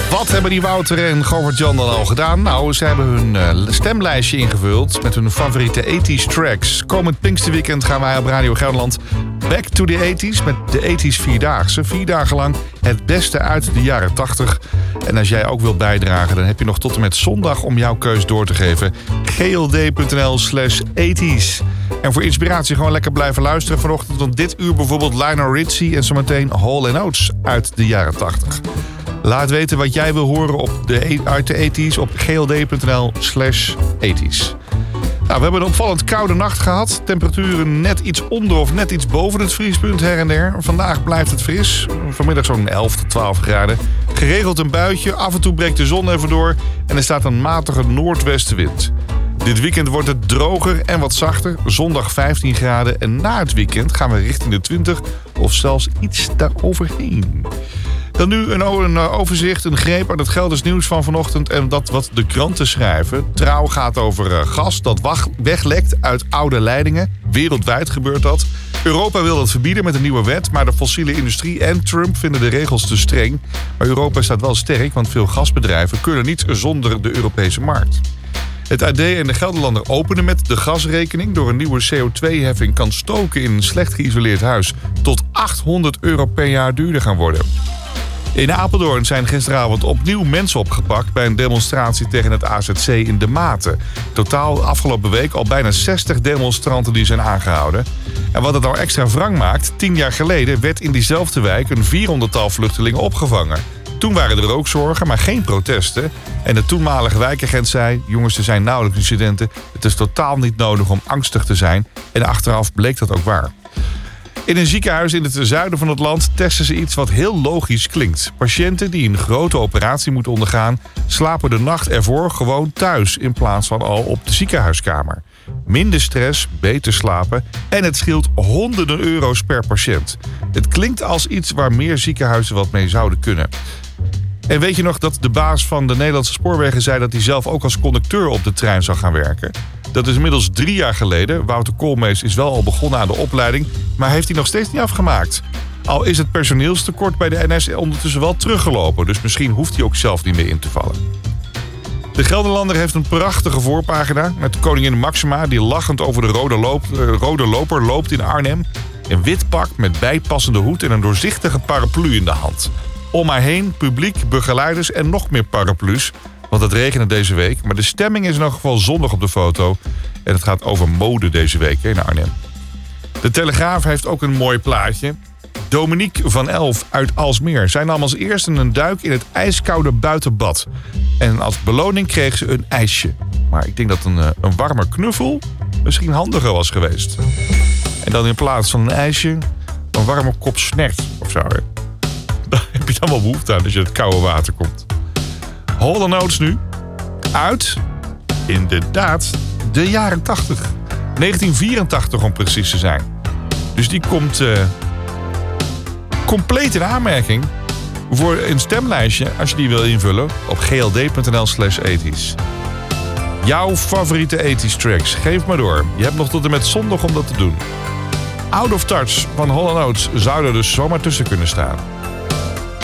Wat hebben die Wouter en Govert-Jan dan al gedaan? Nou, ze hebben hun stemlijstje ingevuld met hun favoriete 80s tracks. Komend Pinksterweekend gaan wij op Radio Gelderland back to the 80s met de 80s Vierdaagse. 4 dagen lang het beste uit de jaren 80. En als jij ook wilt bijdragen, dan heb je nog tot en met zondag om jouw keus door te geven. gld.nl/80s. En voor inspiratie gewoon lekker blijven luisteren vanochtend. Want dit uur bijvoorbeeld Lionel Richie en zometeen Hall & Oates uit de jaren 80. Laat weten wat jij wil horen uit de 80s op gld.nl/80s. Nou, we hebben een opvallend koude nacht gehad. Temperaturen net iets onder of net iets boven het vriespunt her en der. Vandaag blijft het fris. Vanmiddag zo'n 11 tot 12 graden. Geregeld een buitje. Af en toe breekt de zon even door. En er staat een matige noordwestenwind. Dit weekend wordt het droger en wat zachter. Zondag 15 graden. En na het weekend gaan we richting de 20 of zelfs iets daaroverheen. Dan nu een overzicht, een greep uit het Gelders nieuws van vanochtend en dat wat de kranten schrijven. Trouw gaat over gas dat weglekt uit oude leidingen. Wereldwijd gebeurt dat. Europa wil dat verbieden met een nieuwe wet, maar de fossiele industrie en Trump vinden de regels te streng. Maar Europa staat wel sterk, want veel gasbedrijven kunnen niet zonder de Europese markt. Het AD en de Gelderlander openen met de gasrekening. Door een nieuwe CO2-heffing kan stoken in een slecht geïsoleerd huis tot €800 per jaar duurder gaan worden. In Apeldoorn zijn gisteravond opnieuw mensen opgepakt bij een demonstratie tegen het AZC in De Maten. Totaal afgelopen week al bijna 60 demonstranten die zijn aangehouden. En wat het nou extra wrang maakt, 10 jaar geleden werd in diezelfde wijk een 400-tal vluchtelingen opgevangen. Toen waren er ook zorgen, maar geen protesten. En de toenmalige wijkagent zei, jongens, er zijn nauwelijks incidenten. Het is totaal niet nodig om angstig te zijn. En achteraf bleek dat ook waar. In een ziekenhuis in het zuiden van het land testen ze iets wat heel logisch klinkt. Patiënten die een grote operatie moeten ondergaan, slapen de nacht ervoor gewoon thuis in plaats van al op de ziekenhuiskamer. Minder stress, beter slapen en het scheelt honderden euro's per patiënt. Het klinkt als iets waar meer ziekenhuizen wat mee zouden kunnen. En weet je nog dat de baas van de Nederlandse Spoorwegen zei dat hij zelf ook als conducteur op de trein zou gaan werken? Dat is inmiddels 3 jaar geleden. Wouter Koolmees is wel al begonnen aan de opleiding, maar heeft hij nog steeds niet afgemaakt. Al is het personeelstekort bij de NS ondertussen wel teruggelopen, dus misschien hoeft hij ook zelf niet meer in te vallen. De Gelderlander heeft een prachtige voorpagina met koningin Maxima die lachend over de rode loper loopt in Arnhem. Een wit pak met bijpassende hoed en een doorzichtige paraplu in de hand. Om haar heen publiek, begeleiders en nog meer paraplu's. Want het regende deze week. Maar de stemming is in elk geval zonnig op de foto. En het gaat over mode deze week in Arnhem. De Telegraaf heeft ook een mooi plaatje. Dominique van Elf uit Alsmeer. Zij nam als eerste een duik in het ijskoude buitenbad. En als beloning kreeg ze een ijsje. Maar ik denk dat een warme knuffel misschien handiger was geweest. En dan in plaats van een ijsje een warme kop snert of zo. Hè? Daar heb je dan wel behoefte aan als je het koude water komt. Hall & Oates nu. Uit, inderdaad, de jaren 80. 1984 om precies te zijn. Dus die komt compleet in aanmerking voor een stemlijstje als je die wil invullen op gld.nl/80s. Jouw favoriete 80s tracks, geef maar door. Je hebt nog tot en met zondag om dat te doen. Out of Touch van Hall & Oates zou er dus zomaar tussen kunnen staan.